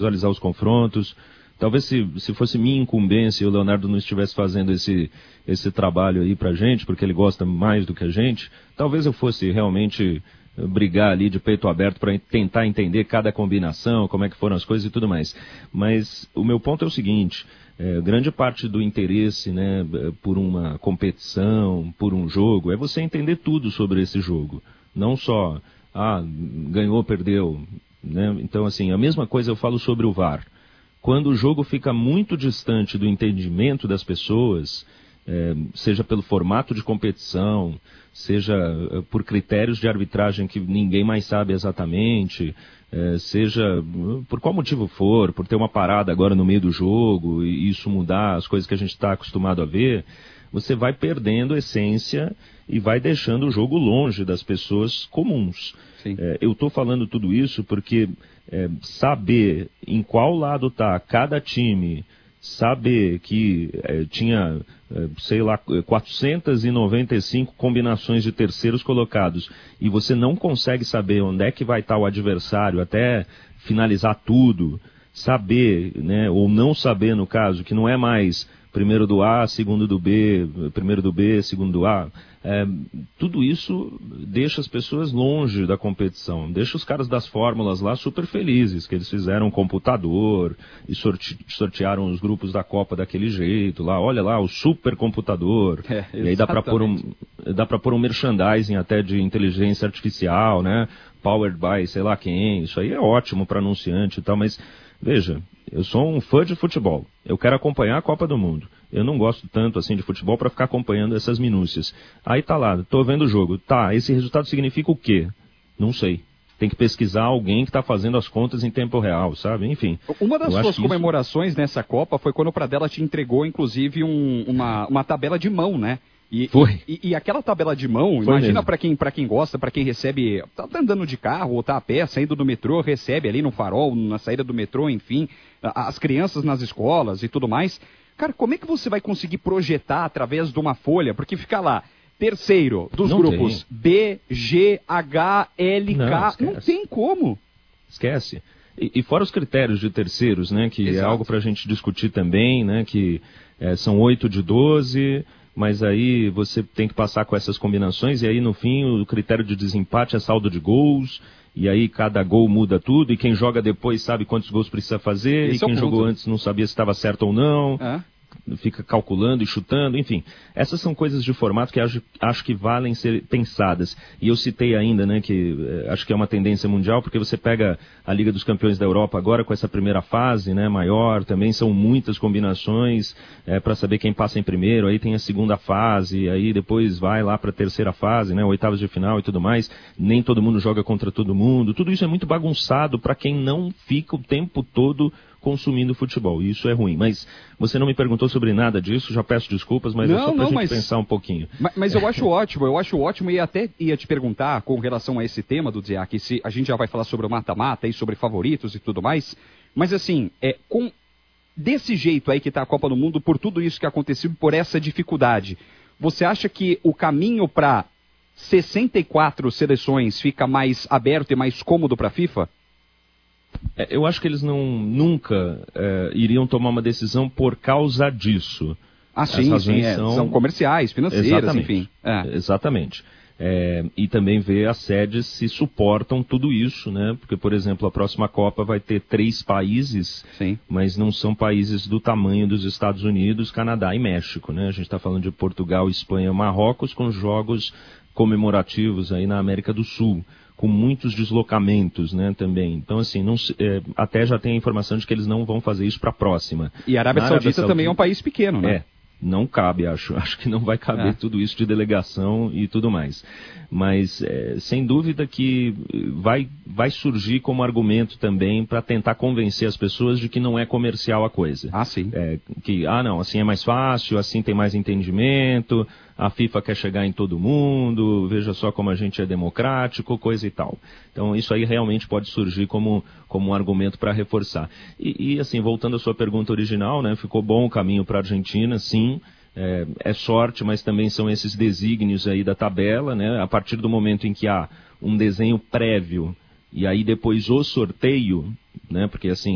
visualizar os confrontos. Talvez se fosse minha incumbência e o Leonardo não estivesse fazendo esse trabalho aí pra gente, porque ele gosta mais do que a gente, talvez eu fosse realmente brigar ali de peito aberto para tentar entender cada combinação, como é que foram as coisas e tudo mais. Mas o meu ponto é o seguinte, grande parte do interesse, né, por uma competição, por um jogo, é você entender tudo sobre esse jogo. Não só, ganhou, perdeu, né? Então, assim, a mesma coisa eu falo sobre o VAR. Quando o jogo fica muito distante do entendimento das pessoas, seja pelo formato de competição, seja por critérios de arbitragem que ninguém mais sabe exatamente, seja por qual motivo for, por ter uma parada agora no meio do jogo e isso mudar as coisas que a gente está acostumado a ver, você vai perdendo a essência e vai deixando o jogo longe das pessoas comuns. Eu estou falando tudo isso porque saber em qual lado está cada time, saber que tinha, 495 combinações de terceiros colocados e você não consegue saber onde é que vai estar o adversário até finalizar tudo, saber, né, ou não saber no caso, que não é mais primeiro do A, segundo do B, primeiro do B, segundo do A. Tudo isso deixa as pessoas longe da competição, deixa os caras das fórmulas lá super felizes, que eles fizeram um computador e sortearam os grupos da Copa daquele jeito, lá, olha lá, o super computador, e aí dá para pôr um merchandising até de inteligência artificial, né, powered by sei lá quem, isso aí é ótimo para anunciante e tal, mas veja, eu sou um fã de futebol, eu quero acompanhar a Copa do Mundo. Eu não gosto tanto assim de futebol para ficar acompanhando essas minúcias. Aí tá lá, tô vendo o jogo. Tá, esse resultado significa o quê? Não sei. Tem que pesquisar alguém que está fazendo as contas em tempo real, sabe? Enfim. Uma das suas comemorações nessa Copa foi quando o Pradella te entregou, inclusive, uma tabela de mão, né? Foi. E aquela tabela de mão, foi imagina para quem gosta, para quem recebe, tá andando de carro ou tá a pé, saindo do metrô, recebe ali no farol, na saída do metrô, enfim, as crianças nas escolas e tudo mais. Cara, como é que você vai conseguir projetar através de uma folha? Porque fica lá, terceiro dos não grupos tem. B, G, H, L, K, não tem como. Esquece. E fora os critérios de terceiros, né, que Exato. é algo para a gente discutir também, né, que são 8 de 12, mas aí você tem que passar com essas combinações, e aí no fim o critério de desempate é saldo de gols, e aí cada gol muda tudo, e quem joga depois sabe quantos gols precisa fazer, e quem jogou antes não sabia se estava certo ou não, fica calculando e chutando, enfim. Essas são coisas de formato que acho que valem ser pensadas. E eu citei ainda, né, que acho que é uma tendência mundial, porque você pega a Liga dos Campeões da Europa agora com essa primeira fase, né, maior, também são muitas combinações para saber quem passa em primeiro, aí tem a segunda fase, aí depois vai lá para a terceira fase, né, oitavas de final e tudo mais, nem todo mundo joga contra todo mundo, tudo isso é muito bagunçado para quem não fica o tempo todo consumindo futebol, e isso é ruim. Mas você não me perguntou sobre nada disso, já peço desculpas, mas é só pra gente pensar um pouquinho. Mas eu acho ótimo, e até ia te perguntar com relação a esse tema do Dziak, se a gente já vai falar sobre o mata-mata e sobre favoritos e tudo mais, mas assim, desse jeito aí que tá a Copa do Mundo, por tudo isso que aconteceu, por essa dificuldade, você acha que o caminho para 64 seleções fica mais aberto e mais cômodo para a FIFA? Eu acho que eles nunca iriam tomar uma decisão por causa disso. Sim, são comerciais, financeiras, exatamente, enfim. Exatamente. E também ver as sedes se suportam tudo isso, né? Porque, por exemplo, a próxima Copa vai ter 3 países, mas não são países do tamanho dos Estados Unidos, Canadá e México, né? A gente está falando de Portugal, Espanha, Marrocos, com jogos comemorativos aí na América do Sul, com muitos deslocamentos, né, também. Então, assim, até já tem a informação de que eles não vão fazer isso para a próxima. E a Arábia Saudita também é um país pequeno, né? Não cabe, acho que não vai caber tudo isso de delegação e tudo mais. Mas, sem dúvida que vai surgir como argumento também para tentar convencer as pessoas de que não é comercial a coisa. Sim. Não, assim é mais fácil, assim tem mais entendimento, a FIFA quer chegar em todo mundo, veja só como a gente é democrático, coisa e tal. Então, isso aí realmente pode surgir como um argumento para reforçar. E, assim, voltando à sua pergunta original, né, ficou bom o caminho para a Argentina, sim. É sorte, mas também são esses desígnios aí da tabela, né? A partir do momento em que há um desenho prévio e aí depois o sorteio, né? Porque assim,